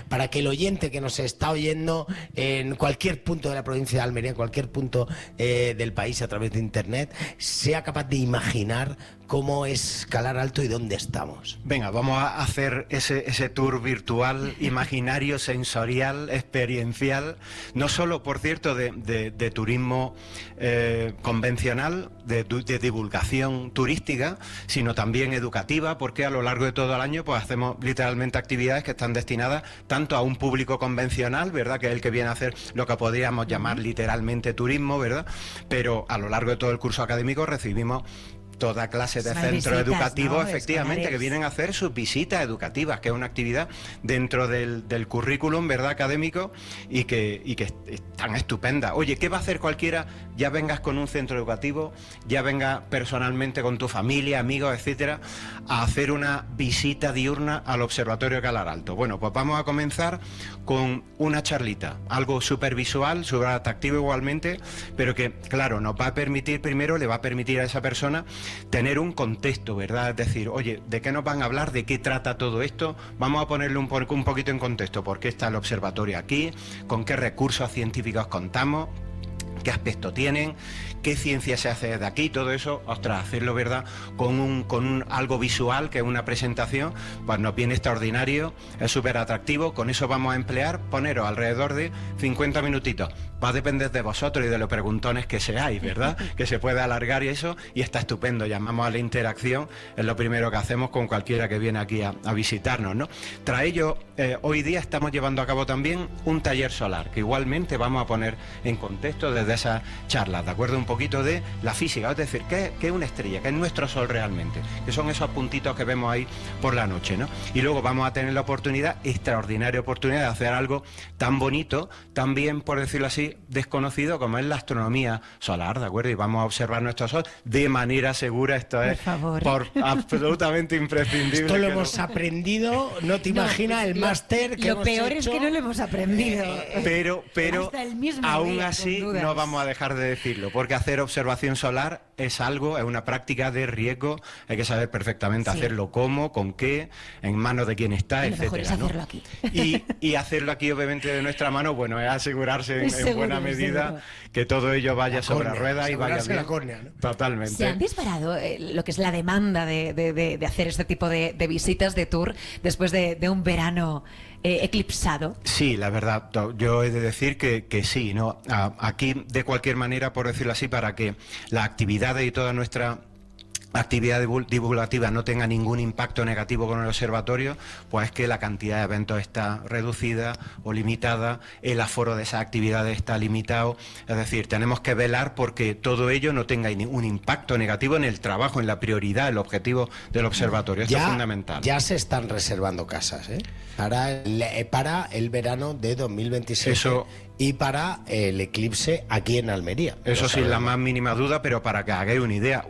para que el oyente que nos está oyendo en cualquier punto de la provincia de Almería, en cualquier punto del país a través de internet, sea capaz de imaginar cómo es Calar Alto y dónde estamos. Venga, vamos a hacer ese tour virtual, imaginario, sensorial, experiencial, no solo, por cierto, de turismo convencional, de divulgación turística, sino también educativa, porque a lo largo de todo el año pues hacemos literalmente actividades que están destinadas tanto a un público convencional, ¿verdad?, que es el que viene a hacer lo que podríamos llamar literalmente turismo, ¿verdad?, pero a lo largo de todo el curso académico recibimos toda clase de centros educativos, ¿no?, efectivamente, que vienen a hacer sus visitas educativas, que es una actividad dentro del currículum, ¿verdad?, académico, y que están estupendas. Oye, ¿qué va a hacer cualquiera? Ya vengas con un centro educativo, ya vengas personalmente con tu familia, amigos, etcétera, a hacer una visita diurna al Observatorio de Calar Alto. Bueno, pues vamos a comenzar con una charlita, algo súper visual, súper atractivo igualmente, pero que, claro, nos va a permitir, primero le va a permitir a esa persona tener un contexto, ¿verdad? Es decir, oye, ¿de qué nos van a hablar? ¿De qué trata todo esto? Vamos a ponerle un poquito en contexto. ¿Por qué está el observatorio aquí? ¿Con qué recursos científicos contamos? ¿Qué aspecto tienen? ¿Qué ciencia se hace desde aquí? Todo eso, ostras, hacerlo, ¿verdad?, con algo visual, que es una presentación, pues nos viene extraordinario, es súper atractivo. Con eso vamos a emplear, poneros alrededor de 50 minutitos. Va a depender de vosotros y de los preguntones que seáis, ¿verdad?, que se puede alargar y eso, y está estupendo. Llamamos a la interacción, es lo primero que hacemos con cualquiera que viene aquí a visitarnos, ¿no? Tras ello, hoy día estamos llevando a cabo también un taller solar, que igualmente vamos a poner en contexto desde esas charlas, ¿de acuerdo? Un poquito de la física, es decir, ¿qué es una estrella? ¿Qué es nuestro sol realmente? Que son esos puntitos que vemos ahí por la noche, ¿no? Y luego vamos a tener la oportunidad, extraordinaria oportunidad, de hacer algo tan bonito, tan bien, por decirlo así, desconocido, como es la astronomía solar, ¿de acuerdo? Y vamos a observar nuestro sol de manera segura. Esto es absolutamente imprescindible. Esto lo hemos aprendido, no te imaginas el máster que hemos hecho. Lo peor es que no lo hemos aprendido. Pero aún así no vamos a dejar de decirlo, porque hacer observación solar es una práctica de riesgo. Hay que saber perfectamente hacerlo cómo, con qué, en manos de quién está, etcétera. Lo mejor es hacerlo aquí. Y hacerlo aquí, obviamente, de nuestra mano, bueno, es asegurarse en buena medida que todo ello vaya sobre ruedas y vaya bien. La córnea, ¿no? Totalmente. ¿Se han disparado lo que es la demanda de hacer este tipo de visitas, de tour, después de un verano eclipsado? Sí, la verdad, yo he de decir que sí, ¿no? Aquí, de cualquier manera, por decirlo así, para que las actividades y toda nuestra actividad divulgativa no tenga ningún impacto negativo con el observatorio, pues es que la cantidad de eventos está reducida o limitada, el aforo de esas actividades está limitado. Es decir, tenemos que velar porque todo ello no tenga un impacto negativo en el trabajo, en la prioridad, el objetivo del observatorio. Esto es fundamental. Ya se están reservando casas, ¿eh?, para el verano de 2027. Eso, y para el eclipse aquí en Almería. Eso sin la más mínima duda, pero para que hagáis una idea,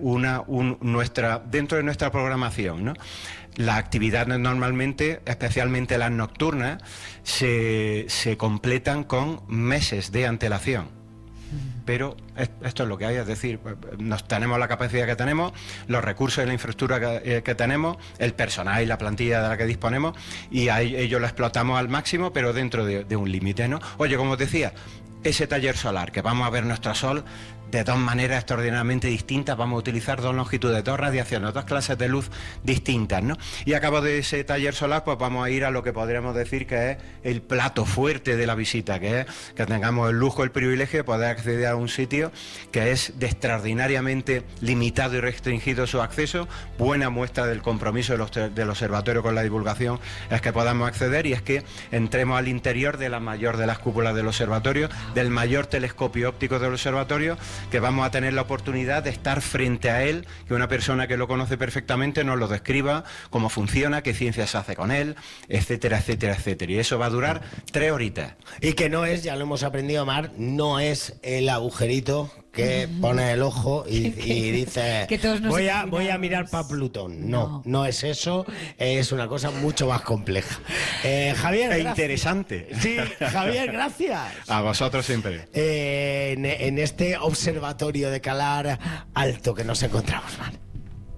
dentro de nuestra programación, ¿no?, las actividades normalmente, especialmente las nocturnas, se completan con meses de antelación. Pero esto es lo que hay, es decir, tenemos la capacidad que tenemos, los recursos y la infraestructura que tenemos, el personal y la plantilla de la que disponemos, y a ello lo explotamos al máximo, pero dentro de un límite, ¿no? Oye, como os decía, ese taller solar, que vamos a ver nuestro sol de dos maneras extraordinariamente distintas, vamos a utilizar dos longitudes, dos radiaciones, dos clases de luz distintas, ¿no? Y a cabo de ese taller solar, pues vamos a ir a lo que podríamos decir que es el plato fuerte de la visita, que es que tengamos el lujo, el privilegio de poder acceder a un sitio que es de extraordinariamente limitado y restringido su acceso. Buena muestra del compromiso del observatorio con la divulgación es que podamos acceder, y es que entremos al interior de la mayor de las cúpulas del observatorio, del mayor telescopio óptico del observatorio, que vamos a tener la oportunidad de estar frente a él, que una persona que lo conoce perfectamente nos lo describa, cómo funciona, qué ciencia se hace con él, etcétera, etcétera, etcétera. Y eso va a durar 3 horitas. Y que no es, ya lo hemos aprendido, Mar, no es el agujerito que pone el ojo y dice voy a mirar para Plutón. No es eso, es una cosa mucho más compleja. Javier, interesante. Sí, Javier, gracias. A vosotros siempre. En este observatorio de Calar Alto que nos encontramos, Mar.